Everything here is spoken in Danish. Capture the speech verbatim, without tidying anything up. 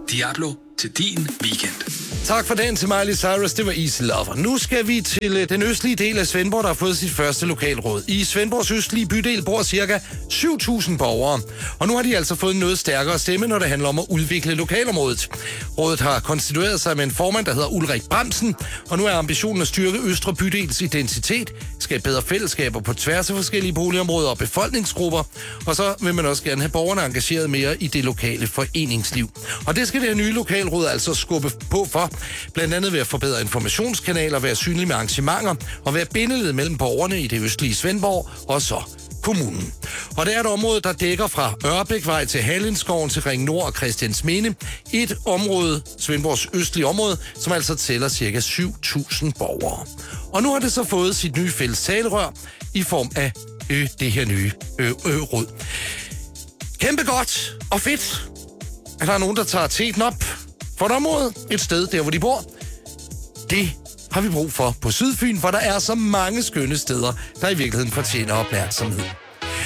Diablo til din weekend. Tak for den til Miley Cyrus, det var Easy Lover. Nu skal vi til den østlige del af Svendborg, der har fået sit første lokalråd. I Svendborgs østlige bydel bor cirka syv tusind borgere, og nu har de altså fået en noget stærkere stemme, når det handler om at udvikle lokalområdet. Rådet har konstitueret sig med en formand, der hedder Ulrik Bremsen, og nu er ambitionen at styrke Østre Bydels identitet, skabe bedre fællesskaber på tværs af forskellige boligområder og befolkningsgrupper, og så vil man også gerne have borgerne engageret mere i det lokale foreningsliv. Og det skal det her nye lokalråd altså skubbe på for, blandt andet ved at forbedre informationskanaler, være synlige med arrangementer og være bindeled mellem borgerne i det østlige Svendborg og så kommunen. Og det er et område, der dækker fra Ørbækvej til Hallenskoven til Ring Nord og Christiansminde. Et område, Svendborgs østlige område, som altså tæller cirka syv tusind borgere. Og nu har det så fået sit nye fælles talerør i form af øh, det her nye øh, øh, råd. Kæmpe godt og fedt, at der er nogen, der tager teten op for et område, et sted der, hvor de bor. Det har vi brug for på Sydfyn, for der er så mange skønne steder, der i virkeligheden fortjener opmærksomhed.